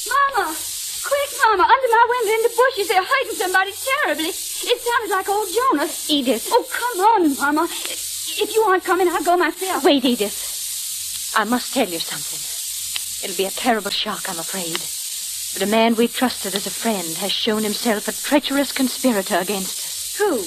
Mama! Quick, Mama! Under my window in the bushes, they're hurting somebody terribly. It sounded like old Jonas. Edith. Oh, come on, Mama. If you aren't coming, I'll go myself. Wait, Edith. I must tell you something. It'll be a terrible shock, I'm afraid. But a man we trusted as a friend has shown himself a treacherous conspirator against us. Who?